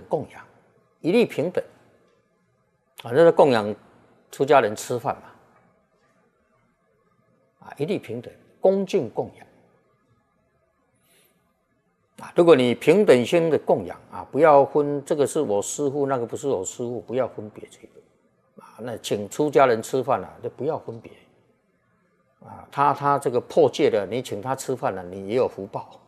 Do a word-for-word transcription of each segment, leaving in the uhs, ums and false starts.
供养，一律平等。啊，这是供养出家人吃饭嘛，啊，一律平等，恭敬供养。啊，如果你平等心的供养啊，不要分这个是我师父，那个不是我师父，不要分别这个啊。那请出家人吃饭啊，就不要分别啊。他他这个破戒了，你请他吃饭了，你也有福报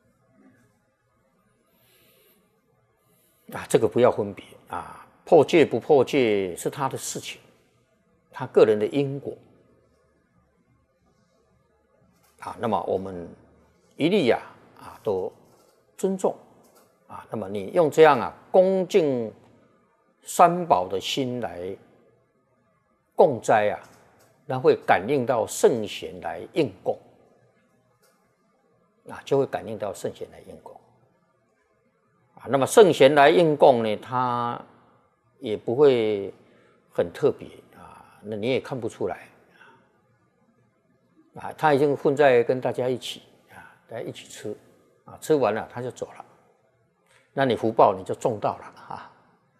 啊。这个不要分别啊，破戒不破戒是他的事情，他个人的因果啊。那么我们一律呀啊都尊重啊，那么你用这样啊恭敬三宝的心来供斋啊，那会感应到圣贤来应供啊，就会感应到圣贤来应供啊。那么圣贤来应供呢，他也不会很特别啊，那你也看不出来啊，他已经混在跟大家一起啊，大家一起吃。啊，吃完了他就走了，那你福报你就中到了啊！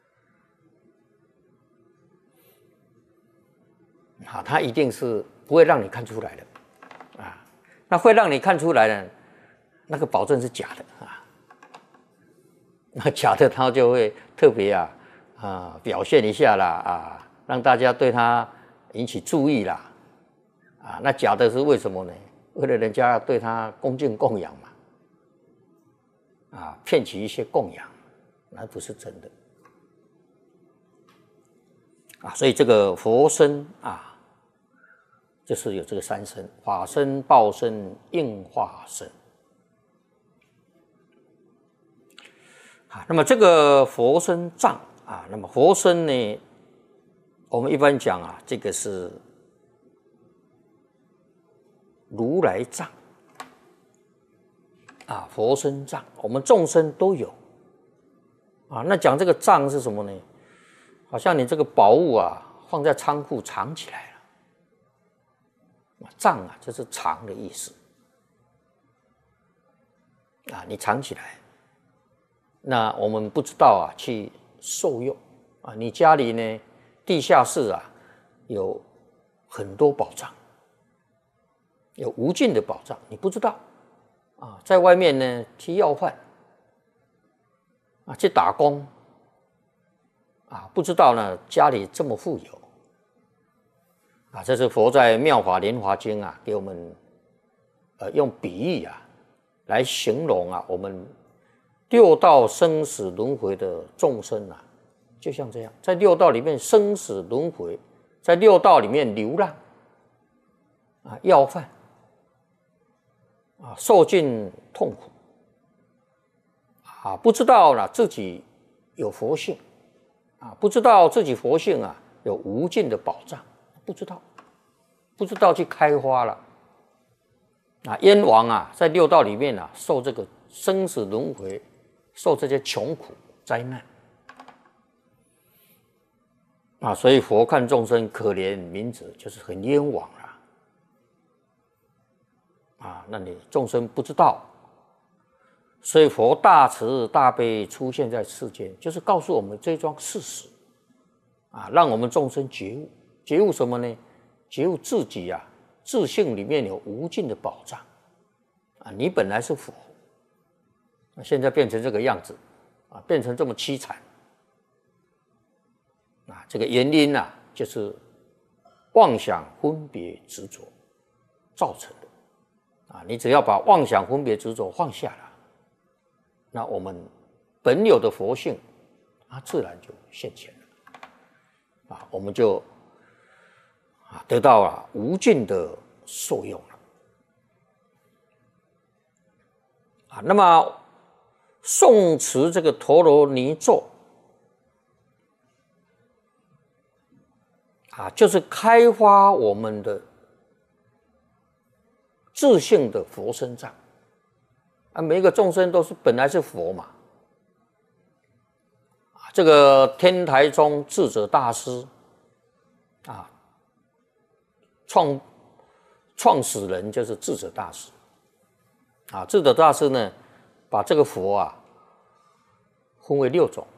啊，他一定是不会让你看出来的啊，那会让你看出来的，那个保证是假的啊。那假的他就会特别啊啊表现一下啦啊，让大家对他引起注意啦啊。那假的是为什么呢？为了人家对他恭敬供养嘛。啊，骗取一些供养，那不是真的啊。所以这个佛身啊，就是有这个三身：法身、报身、应化身。啊，那么这个佛身藏啊，那么佛身呢，我们一般讲啊，这个是如来藏。啊，佛身藏，我们众生都有啊。那讲这个藏是什么呢？好像你这个宝物啊，放在仓库藏起来了。藏啊，就是藏的意思啊，你藏起来，那我们不知道啊，去受用啊。你家里呢，地下室啊，有很多宝藏，有无尽的宝藏，你不知道。啊，在外面呢去要饭，啊，去打工，啊，不知道呢家里这么富有，啊，这是佛在《妙法莲华经》啊，给我们，呃，用比喻啊来形容啊，我们六道生死轮回的众生啊，就像这样，在六道里面生死轮回，在六道里面流浪，啊，要饭。啊，受尽痛苦啊，不知道了自己有佛性啊，不知道自己佛性啊有无尽的宝藏，不知道，不知道去开花了啊。燕王啊，在六道里面啊，受这个生死轮回，受这些穷苦灾难啊，所以佛看众生可怜悯者，就是很冤枉了。啊，那你众生不知道，所以佛大慈大悲出现在世间，就是告诉我们这桩事实，啊，让我们众生觉悟，觉悟什么呢？觉悟自己啊，自性里面有无尽的宝藏，啊，你本来是佛，那现在变成这个样子，啊，变成这么凄惨，啊，这个原因啊，就是妄想分别执着造成的。啊，你只要把妄想分别执着放下了，那我们本有的佛性，它自然就现前了，啊，我们就啊得到了无尽的受用了，啊，那么诵持这个陀罗尼咒，啊，就是开发我们的自性的佛身藏啊，每一个众生都是本来是佛嘛。这个天台宗智者大师啊，创创始人就是智者大师啊。智者大师呢，把这个佛啊分为六种